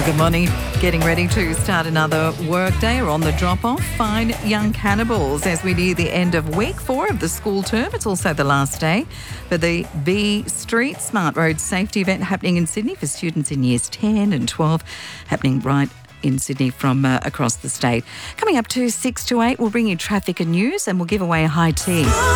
Good morning. Getting ready to start another work day or on the drop-off. Find young cannibals as we near the end of week 4 of the school term. It's also the last day for the B Street Smart Road Safety event happening in Sydney for students in years 10 and 12, happening right in Sydney from across the state. Coming up to 6 to 8, we'll bring you traffic and news and we'll give away a high tea.